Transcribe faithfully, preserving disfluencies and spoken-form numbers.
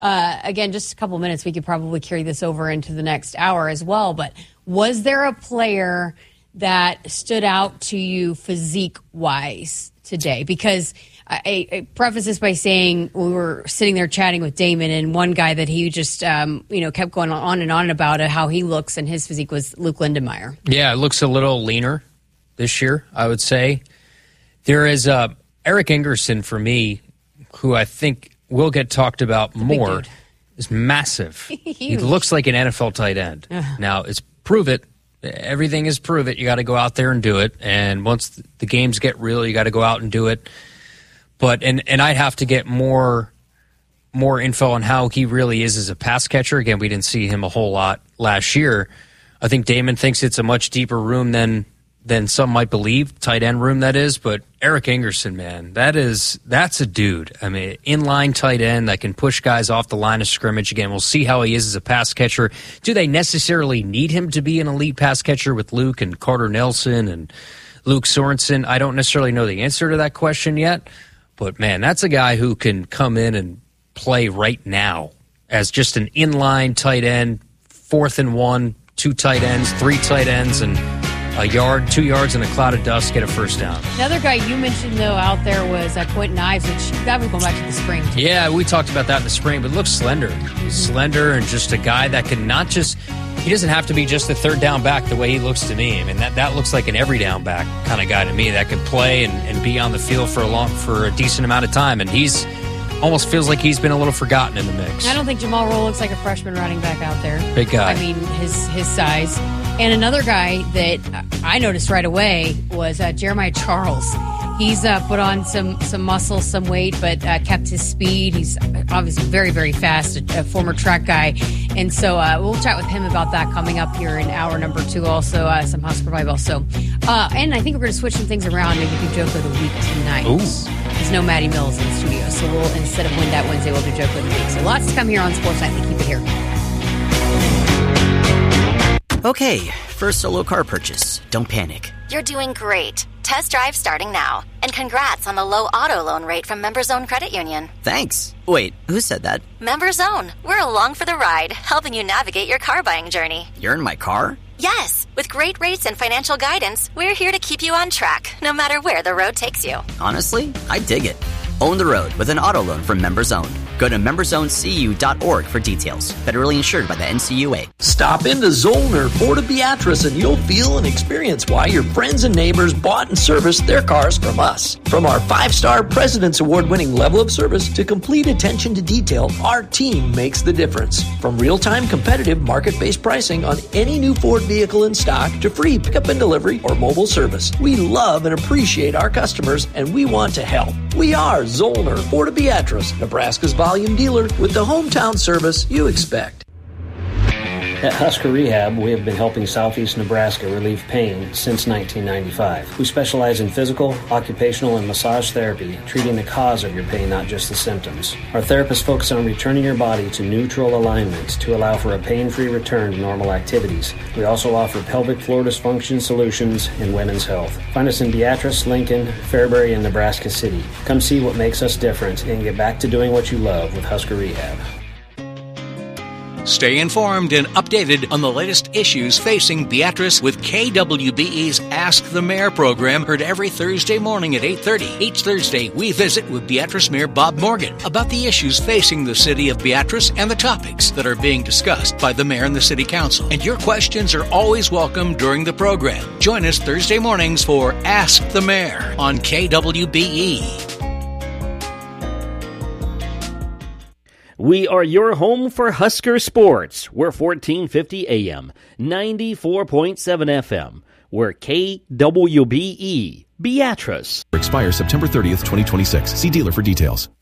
uh, again, just a couple minutes, we could probably carry this over into the next hour as well. But was there a player that stood out to you physique-wise today? Because I, I preface this by saying we were sitting there chatting with Damon, and one guy that he just um, you know kept going on and on about how he looks and his physique was Luke Lindenmeyer. Yeah, it looks a little leaner this year, I would say. There is uh, Eric Ingerson, for me, who I think will get talked about more, is massive. He looks like an N F L tight end. Uh-huh. Now, it's prove it. Everything is prove it. You got to go out there and do it. And once the games get real, you got to go out and do it. But and and I'd have to get more more info on how he really is as a pass catcher. Again, we didn't see him a whole lot last year. I think Damon thinks it's a much deeper room than than some might believe, tight end room that is. But Eric Ingerson, man, that is that's a dude. I mean, inline tight end that can push guys off the line of scrimmage. Again, we'll see how he is as a pass catcher. Do they necessarily need him to be an elite pass catcher with Luke and Carter Nelson and Luke Sorensen? I don't necessarily know the answer to that question yet. But, man, that's a guy who can come in and play right now as just an inline tight end, fourth and one, two tight ends, three tight ends, and a yard, two yards, and a cloud of dust, get a first down. Another guy you mentioned, though, out there was uh, Quentin Ives, which that was going back to the spring. Too. Yeah, we talked about that in the spring, but looks slender. Mm-hmm. Slender and just a guy that can not just – he doesn't have to be just a third down back the way he looks to me. I mean, that, that looks like an every down back kind of guy to me that could play and, and be on the field for a long for a decent amount of time. And he's almost feels like he's been a little forgotten in the mix. I don't think Jamal Rowe looks like a freshman running back out there. Big guy. I mean, his his size. And another guy that I noticed right away was uh, Jeremiah Charles. He's uh, put on some, some muscle, some weight, but uh, kept his speed. He's obviously very, very fast, a, a former track guy. And so uh, we'll chat with him about that coming up here in hour number two, also uh, some Husker Bible. So, uh, and I think we're going to switch some things around, maybe do Joke of the Week tonight. Ooh. There's no Maddie Mills in the studio, so we'll, instead of Win That Wednesday, we'll do Joke of the Week. So lots to come here on Sports Night. Keep it here. Okay, first solo car purchase. Don't panic. You're doing great. Test drive starting now. And congrats on the low auto loan rate from MemberZone Credit Union. Thanks. Wait, who said that? MemberZone. We're along for the ride, helping you navigate your car buying journey. You're in my car? Yes. With great rates and financial guidance, we're here to keep you on track, no matter where the road takes you. Honestly, I dig it. Own the road with an auto loan from MemberZone. Go to member zone c u dot org for details. Federally insured by the N C U A. Stop into Zollner Ford Beatrice and you'll feel and experience why your friends and neighbors bought and serviced their cars from us. From our five-star President's Award-winning level of service to complete attention to detail, our team makes the difference. From real-time competitive market-based pricing on any new Ford vehicle in stock to free pickup and delivery or mobile service, we love and appreciate our customers and we want to help. We are Zollner Ford Beatrice, Nebraska's volume dealer with the hometown service you expect. At Husker Rehab, we have been helping Southeast Nebraska relieve pain since nineteen ninety-five. We specialize in physical, occupational, and massage therapy, treating the cause of your pain, not just the symptoms. Our therapists focus on returning your body to neutral alignment to allow for a pain-free return to normal activities. We also offer pelvic floor dysfunction solutions and women's health. Find us in Beatrice, Lincoln, Fairbury, and Nebraska City. Come see what makes us different and get back to doing what you love with Husker Rehab. Stay informed and updated on the latest issues facing Beatrice with K W B E's Ask the Mayor program, heard every Thursday morning at eight thirty. Each Thursday, we visit with Beatrice Mayor Bob Morgan about the issues facing the city of Beatrice and the topics that are being discussed by the mayor and the city council. And your questions are always welcome during the program. Join us Thursday mornings for Ask the Mayor on K W B E. We are your home for Husker sports. We're fourteen fifty A M, ninety-four point seven F M. We're K W B E, Beatrice. Expires September thirtieth, twenty twenty-six. See dealer for details.